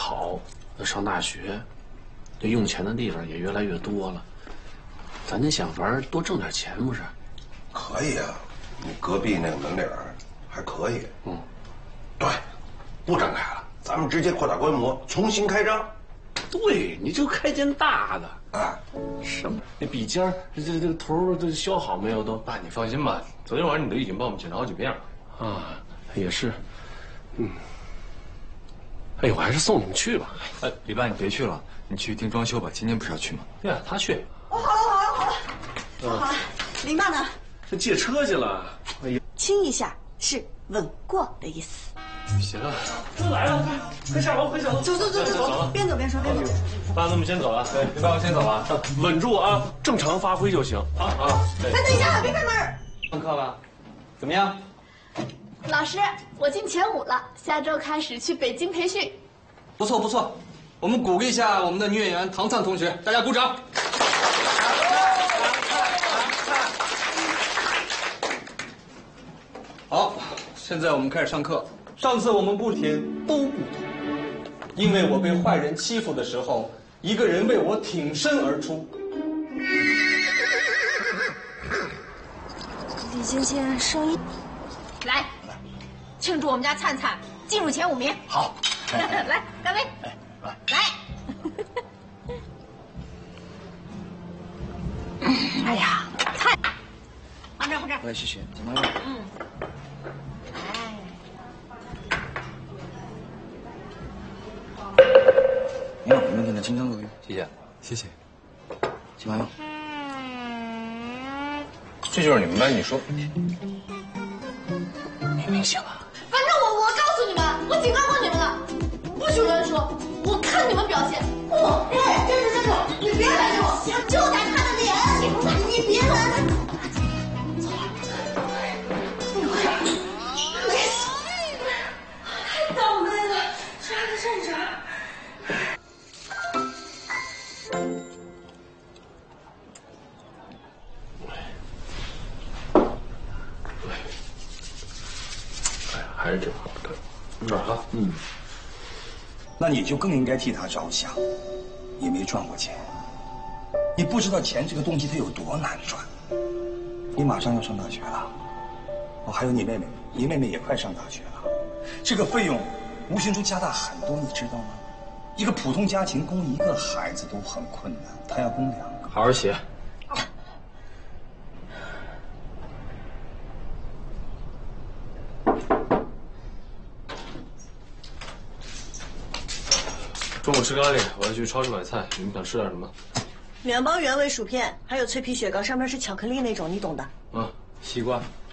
好，要上大学，这用钱的地方也越来越多了。咱得想法多挣点钱，不是？ 可以啊，你隔壁那个门脸还可以。对，不展开了，咱们直接扩大规模，重新开张。 对，你就开间大的。 哎， 什么？那笔尖儿，这个头都削好没有？都。 爸，你放心吧，昨天晚上你都已经帮我们检查好几遍了。 啊，也是。哎，我还是送你们去吧。 哎，李爸，你别去了，你去盯装修吧。今天不是要去吗？ 对啊，他去。 好了，好了，林爸呢？ 这借车去了。哎呀， 亲一下是吻过的意思。 行了， 都来了，快下楼，快下楼。 走，边走边说，边走。 爸，那我们先走了。 对，李爸，我先走了。 稳住啊，正常发挥就行。啊。 哎，等一下，别开门。 上课了，怎么样？ 老师，我进前5了，下周开始去北京培训。 不错不错，我们鼓励一下我们的女演员唐灿同学，大家鼓掌。好，现在我们开始上课。上次我们不听都不听，因为我被坏人欺负的时候，一个人为我挺身而出。 李芊芊，声音。 来，庆祝我们家灿灿进入前5名。 好， 来，干杯！来。哎呀，菜，放这儿，放这儿。 来，谢谢，怎么样？你好，明天的清蒸鲈鱼，谢谢，谢谢。请慢用。 这就是你们班，你说。 女明星啊。 反正我告诉你们，我警告过你们了，不许乱说。我看你们表现。真是，你别拦着我，就打他的脸，你别拦着。太倒霉了，杀个县长。 还是这块不对，这儿啊， 那你就更应该替他着想。你没赚过钱，你不知道钱这个东西它有多难赚。你马上要上大学了，还有你妹妹，你妹妹也快上大学了，这个费用无形中加大很多，你知道吗？一个普通家庭供一个孩子都很困难，他要供2个。 好好写。中午吃咖喱，我要去超市买菜。你们想吃点什么？ 面包、原味薯片，还有脆皮雪糕，上面是巧克力那种，你懂的。 西瓜。